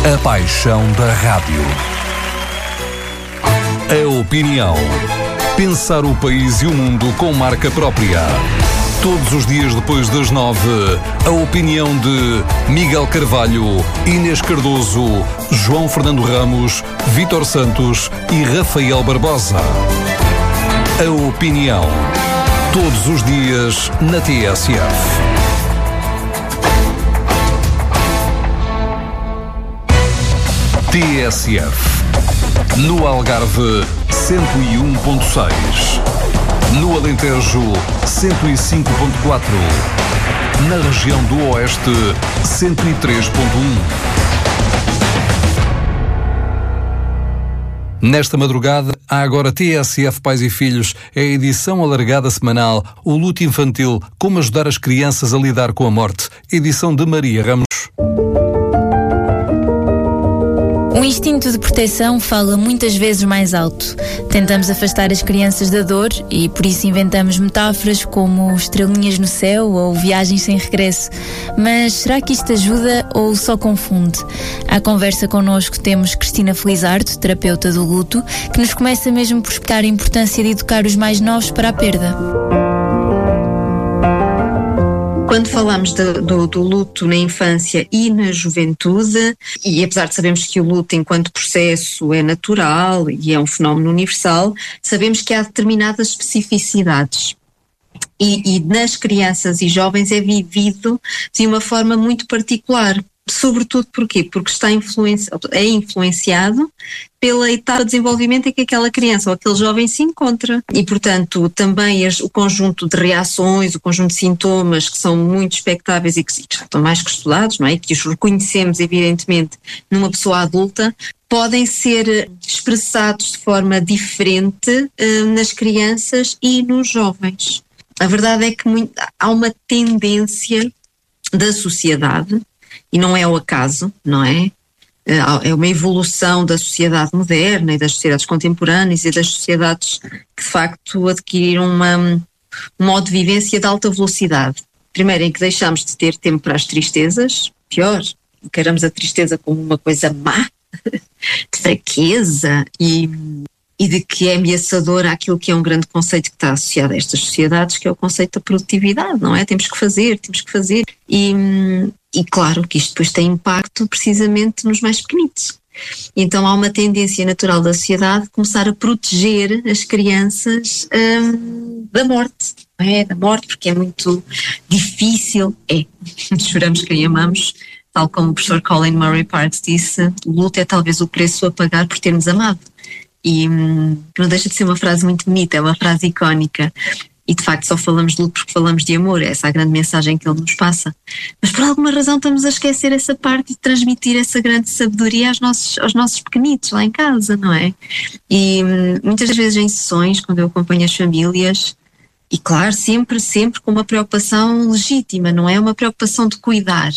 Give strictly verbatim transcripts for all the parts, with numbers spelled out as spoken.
A paixão da rádio. A opinião. Pensar o país e o mundo com marca própria. Todos os dias depois das nove, a opinião de Miguel Carvalho, Inês Cardoso, João Fernando Ramos, Vítor Santos e Rafael Barbosa. A opinião. Todos os dias na T S F. T S F. No Algarve, cento e um ponto seis. No Alentejo, cento e cinco ponto quatro. Na região do Oeste, cento e três ponto um. Nesta madrugada, há agora T S F Pais e Filhos, é a edição alargada semanal, o luto infantil, como ajudar as crianças a lidar com a morte, edição de Maria Ramos. O instinto de proteção fala muitas vezes mais alto. Tentamos afastar as crianças da dor e por isso inventamos metáforas como estrelinhas no céu ou viagens sem regresso. Mas será que isto ajuda ou só confunde? À conversa connosco temos Cristina Felizardo, terapeuta do luto, que nos começa mesmo por explicar a importância de educar os mais novos para a perda. Quando falamos de, do, do luto na infância e na juventude, e apesar de sabermos que o luto enquanto processo é natural e é um fenómeno universal, sabemos que há determinadas especificidades. E, e nas crianças e jovens é vivido de uma forma muito particular. Sobretudo porquê? Porque está influenci- é influenciado pela etapa de desenvolvimento em que aquela criança ou aquele jovem se encontra. E, portanto, também as, o conjunto de reações, o conjunto de sintomas que são muito expectáveis e que, que já estão mais que estudados, não é? E que os reconhecemos, evidentemente, numa pessoa adulta, podem ser expressados de forma diferente eh, nas crianças e nos jovens. A verdade é que muito, há uma tendência da sociedade, e não é o acaso, não é? É uma evolução da sociedade moderna e das sociedades contemporâneas e das sociedades que de facto adquiriram uma, um modo de vivência de alta velocidade. Primeiro, em que deixamos de ter tempo para as tristezas, pior, encaramos a tristeza como uma coisa má, de fraqueza e, e de que é ameaçadora aquilo que é um grande conceito que está associado a estas sociedades, que é o conceito da produtividade, não é? Temos que fazer, temos que fazer. E... E claro que isto depois tem impacto precisamente nos mais pequenitos. Então há uma tendência natural da sociedade de começar a proteger as crianças hum, da morte. Não é? Da morte, porque é muito difícil. É. Choramos quem amamos. Tal como o professor Colin Murray Parks disse, o luto é talvez o preço a pagar por termos amado. E hum, não deixa de ser uma frase muito bonita, é uma frase icónica. E de facto só falamos de luto porque falamos de amor, essa é a grande mensagem que ele nos passa. Mas por alguma razão estamos a esquecer essa parte de transmitir essa grande sabedoria aos nossos, aos nossos pequenitos lá em casa, não é? E hum, muitas vezes em sessões, quando eu acompanho as famílias, e claro, sempre, sempre com uma preocupação legítima, não é? Uma preocupação de cuidar.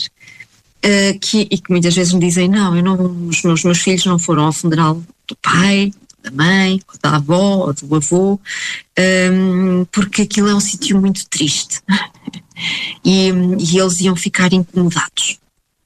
Uh, que, e que muitas vezes me dizem, não, eu não os, meus, meus filhos não foram ao funeral do pai, da mãe, da avó ou do avô, um, porque aquilo é um sítio muito triste e, e eles iam ficar incomodados.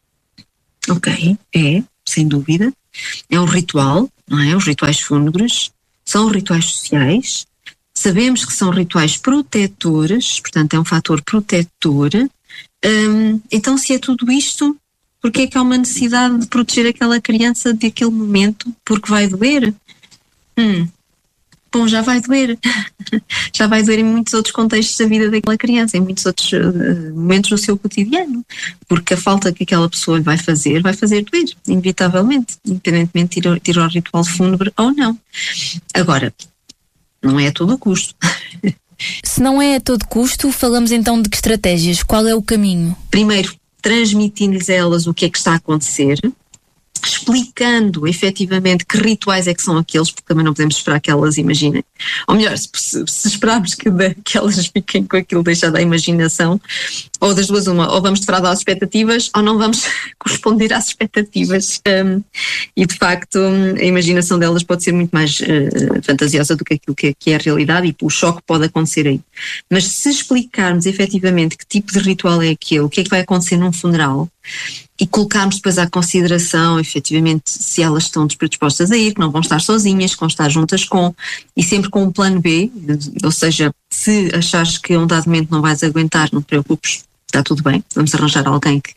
Ok, é, sem dúvida, é um ritual, não é? Os rituais fúnebres são rituais sociais, sabemos que são rituais protetores, portanto é um fator protetor. Um, então se é tudo isto, porque é que há uma necessidade de proteger aquela criança daquele momento? Porque vai doer? Hum, bom, já vai doer, já vai doer em muitos outros contextos da vida daquela criança, em muitos outros uh, momentos do seu cotidiano, porque a falta que aquela pessoa lhe vai fazer, vai fazer doer, inevitavelmente, independentemente de ir, de ir ao ritual fúnebre ou não. Agora, não é a todo custo. Se não é a todo custo, falamos então de que estratégias? Qual é o caminho? Primeiro, transmitindo-lhes a elas o que é que está a acontecer, explicando efetivamente que rituais é que são aqueles, porque também não podemos esperar que elas imaginem. Ou melhor, se, se esperarmos que, de, que elas fiquem com aquilo deixado à imaginação, ou das duas uma, ou vamos defraudar as expectativas, ou não vamos corresponder às expectativas. Um, e de facto a imaginação delas pode ser muito mais uh, fantasiosa do que aquilo que é, que é a realidade, e o choque pode acontecer aí. Mas se explicarmos efetivamente que tipo de ritual é aquele, o que é que vai acontecer num funeral, e colocarmos depois à consideração, efetivamente, se elas estão predispostas a ir, que não vão estar sozinhas, que vão estar juntas com, e sempre com um plano B, ou seja, se achares que a um dado momento não vais aguentar, não te preocupes, está tudo bem, vamos arranjar alguém que,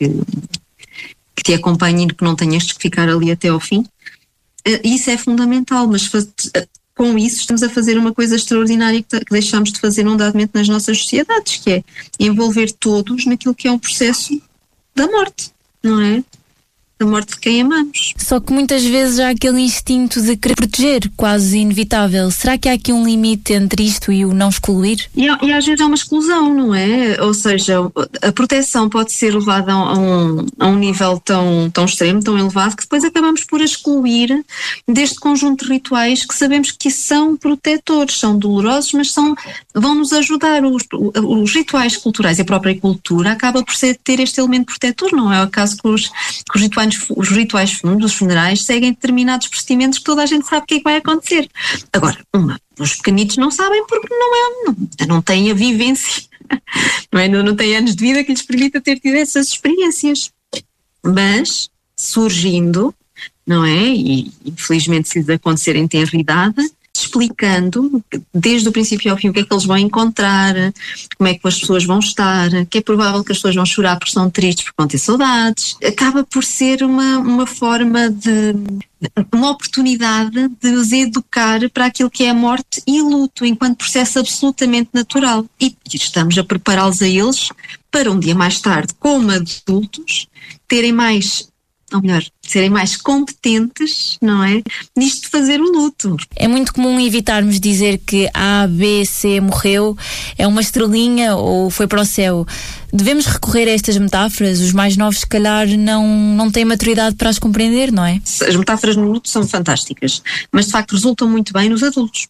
que te acompanhe e que não tenhas que ficar ali até ao fim. Isso é fundamental, mas faz, com isso estamos a fazer uma coisa extraordinária que, que deixamos de fazer num dado momento nas nossas sociedades, que é envolver todos naquilo que é um processo da morte, não é? Da morte de quem amamos. Só que muitas vezes há aquele instinto de querer proteger, quase inevitável. Será que há aqui um limite entre isto e o não excluir? E, e às vezes há uma exclusão, não é? Ou seja, a proteção pode ser levada a um, a um nível tão, tão extremo, tão elevado, que depois acabamos por excluir deste conjunto de rituais que sabemos que são protetores, são dolorosos, mas são, vão-nos ajudar. Os, os rituais culturais e a própria cultura acaba por ser, ter este elemento protetor, não é o caso que os, que os rituais os rituais fundos, os funerais, seguem determinados procedimentos que toda a gente sabe o que é que vai acontecer. Agora, uma, os pequenitos não sabem porque não é, não, não têm a vivência, não, é, não, não têm anos de vida que lhes permita ter tido essas experiências. Mas, surgindo, não é, e infelizmente se lhes acontecer em tenra idade, explicando desde o princípio ao fim o que é que eles vão encontrar, como é que as pessoas vão estar, que é provável que as pessoas vão chorar porque estão tristes, porque vão ter saudades. Acaba por ser uma, uma forma de, uma oportunidade de os educar para aquilo que é a morte e luto, enquanto processo absolutamente natural. E estamos a prepará-los a eles para um dia mais tarde, como adultos, terem mais, ou melhor, serem mais competentes, não é, nisto de fazer o luto. É muito comum evitarmos dizer que A, B, C morreu, é uma estrelinha ou foi para o céu. Devemos recorrer a estas metáforas? Os mais novos, se calhar, não, não têm maturidade para as compreender, não é? As metáforas no luto são fantásticas, mas de facto resultam muito bem nos adultos.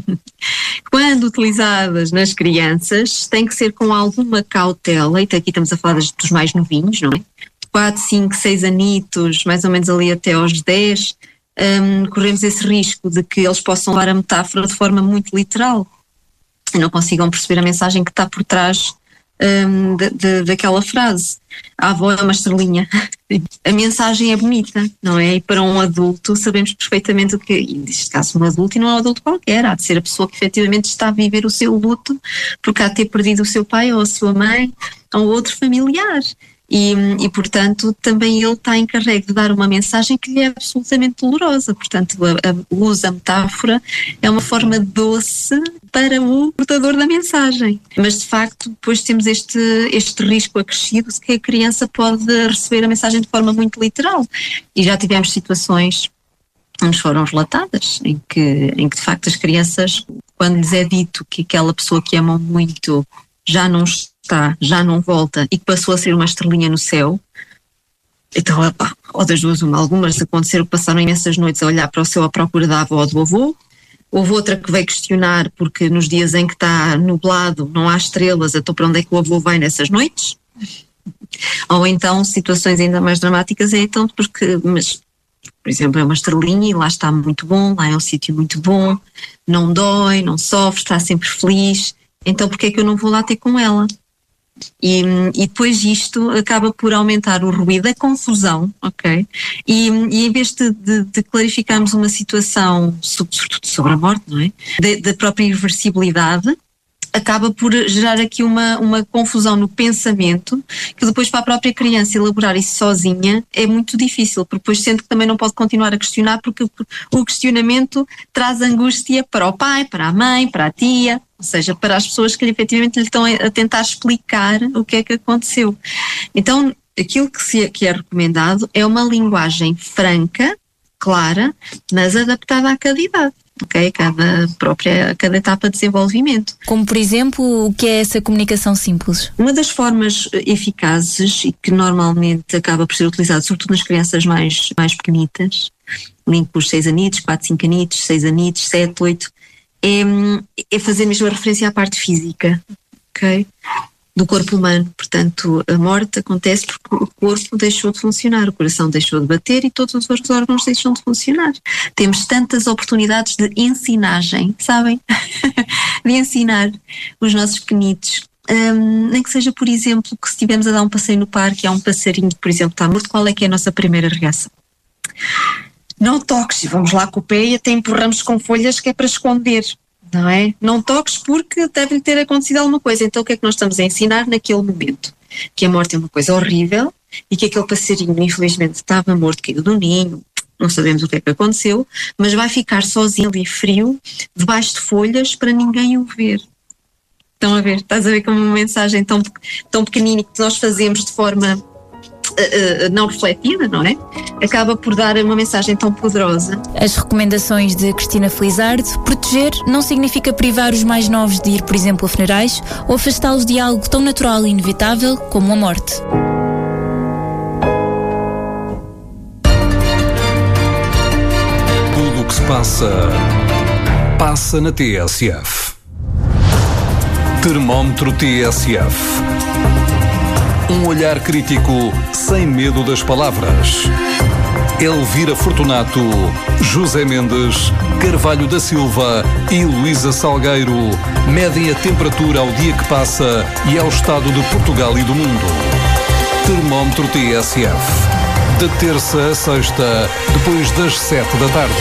Quando utilizadas nas crianças, tem que ser com alguma cautela, e aqui estamos a falar dos mais novinhos, não é? quatro, cinco, seis anitos, mais ou menos ali até aos dez, um, corremos esse risco de que eles possam levar a metáfora de forma muito literal e não consigam perceber a mensagem que está por trás um, de, de, daquela frase. A avó é uma estrelinha. A mensagem é bonita, não é? E para um adulto sabemos perfeitamente o que, e neste caso um adulto e não é um adulto qualquer, há de ser a pessoa que efetivamente está a viver o seu luto porque há de ter perdido o seu pai ou a sua mãe ou outro familiar. E, e, portanto, também ele está encarregue de dar uma mensagem que lhe é absolutamente dolorosa. Portanto, a, a, o uso da metáfora é uma forma doce para o portador da mensagem. Mas, de facto, depois temos este, este risco acrescido de que a criança pode receber a mensagem de forma muito literal. E já tivemos situações que nos foram relatadas, em que, em que, de facto, as crianças, quando lhes é dito que aquela pessoa que amam muito já não está, já não volta e que passou a ser uma estrelinha no céu, então, ou das duas uma, algumas aconteceram que passaram imensas noites a olhar para o céu à procura da avó ou do avô. Houve outra que veio questionar porque nos dias em que está nublado não há estrelas, então para onde é que o avô vai nessas noites? Ou então situações ainda mais dramáticas é então porque, mas, por exemplo, é uma estrelinha e lá está muito bom, lá é um sítio muito bom, não dói, não sofre, está sempre feliz. Então porque é que eu não vou lá ter com ela? E, e depois isto acaba por aumentar o ruído, a confusão, ok? E, e em vez de, de, de clarificarmos uma situação, sobretudo sobre a morte, não é? Da própria irreversibilidade, acaba por gerar aqui uma, uma confusão no pensamento, que depois para a própria criança elaborar isso sozinha é muito difícil, porque depois sente que também não pode continuar a questionar, porque o questionamento traz angústia para o pai, para a mãe, para a tia, ou seja, para as pessoas que efetivamente lhe estão a tentar explicar o que é que aconteceu. Então, aquilo que, se, que é recomendado é uma linguagem franca, clara, mas adaptada a cada idade. Ok, cada própria, cada etapa de desenvolvimento. Como, por exemplo, o que é essa comunicação simples? Uma das formas eficazes e que normalmente acaba por ser utilizada, sobretudo nas crianças mais, mais pequenitas, limpo os seis anitos, quatro, cinco anitos, seis anitos, sete, oito, é, é fazer mesmo a referência à parte física, ok? Do corpo humano. Portanto, a morte acontece porque o corpo deixou de funcionar, o coração deixou de bater e todos os outros órgãos deixam de funcionar. Temos tantas oportunidades de ensinagem, sabem? De ensinar os nossos pequenitos Um, nem que seja, por exemplo, que se estivermos a dar um passeio no parque e há um passarinho que, por exemplo, está morto, qual é que é a nossa primeira reação? Não toques, vamos lá com o pé e até empurramos com folhas que é para esconder, não é? Não toques porque deve ter acontecido alguma coisa. Então o que é que nós estamos a ensinar naquele momento? Que a morte é uma coisa horrível e que aquele passarinho infelizmente estava morto, caído do ninho, não sabemos o que é que aconteceu, mas vai ficar sozinho ali frio, debaixo de folhas para ninguém o ver. Estão a ver? Estás a ver como uma mensagem tão, tão pequenina que nós fazemos de forma uh, uh, não refletida, não é? Acaba por dar uma mensagem tão poderosa. As recomendações de Cristina Felizardo: proteger não significa privar os mais novos de ir, por exemplo, a funerais ou afastá-los de algo tão natural e inevitável como a morte. Tudo o que se passa, passa na T S F. Termómetro T S F. Um olhar crítico sem medo das palavras. Elvira Fortunato, José Mendes, Carvalho da Silva e Luísa Salgueiro medem a temperatura ao dia que passa e ao estado de Portugal e do mundo. Termómetro T S F. De terça a sexta, depois das sete da tarde.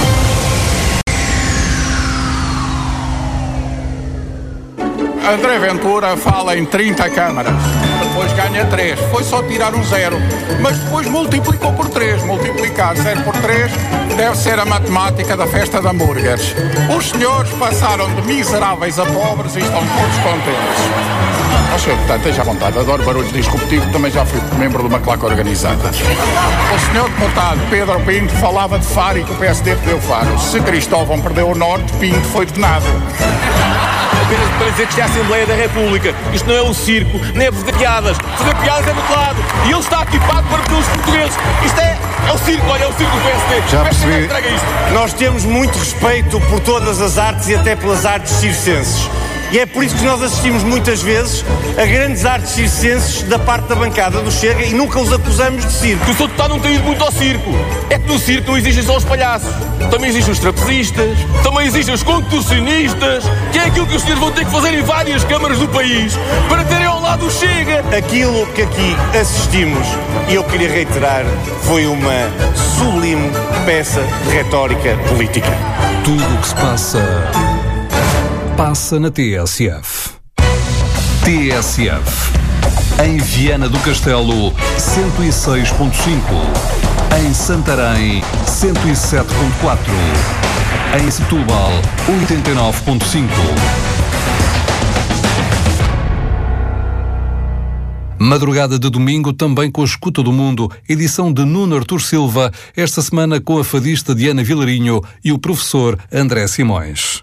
André Ventura fala em trinta câmaras, depois ganha três, foi só tirar um zero, mas depois multiplicou por três, multiplicar zero por três deve ser a matemática da festa de hambúrgueres. Os senhores passaram de miseráveis a pobres e estão todos contentes. Ó senhor deputado, esteja à vontade, adoro barulhos disruptivos, também já fui membro de uma claque organizada. O senhor deputado Pedro Pinto falava de Faro e que o P S D perdeu Faro. Se Cristóvão perdeu o Norte, Pinto foi de nada. Apenas para dizer que isto é a Assembleia da República. Isto não é um circo, nem é fazer piadas. Fazer piadas é muito lado. E ele está aqui pago para pelos portugueses. Isto é, é o circo, olha, é o circo do P S D. Já o P S D percebi. entrega isto. Nós temos muito respeito por todas as artes e até pelas artes circenses. E é por isso que nós assistimos muitas vezes a grandes artes circenses da parte da bancada do Chega e nunca os acusamos de circo. Que o seu deputado não tem ido muito ao circo. É que no circo não existem só os palhaços. Também existem os trapezistas, também existem os contorcionistas, que é aquilo que os senhores vão ter que fazer em várias câmaras do país para terem ao lado o Chega. Aquilo que aqui assistimos, e eu queria reiterar, foi uma sublime peça de retórica política. Tudo o que se passa, passa na T S F. T S F. Em Viana do Castelo, cento e seis ponto cinco. Em Santarém, cento e sete ponto quatro. Em Setúbal, oitenta e nove ponto cinco. Madrugada de domingo, também com a Escuta do Mundo, edição de Nuno Artur Silva, esta semana com a fadista Diana Vilarinho e o professor André Simões.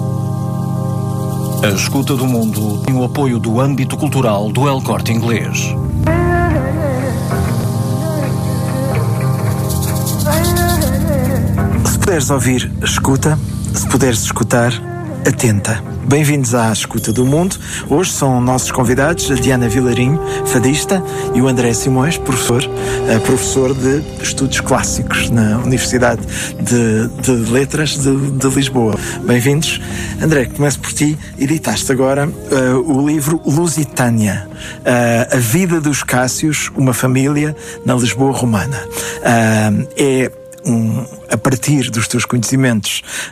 A Escuta do Mundo tem o apoio do âmbito cultural do El Corte Inglês. Se puderes ouvir, escuta. Se puderes escutar, atenta. Bem-vindos à Escuta do Mundo. Hoje são nossos convidados a Diana Vilarinho, fadista, e o André Simões, professor, uh, professor de Estudos Clássicos na Universidade de, de Letras de, de Lisboa. Bem-vindos. André, começo por ti. Editaste agora uh, o livro Lusitânia, uh, A Vida dos Cássios, uma família na Lisboa romana. Uh, é Um, a partir dos teus conhecimentos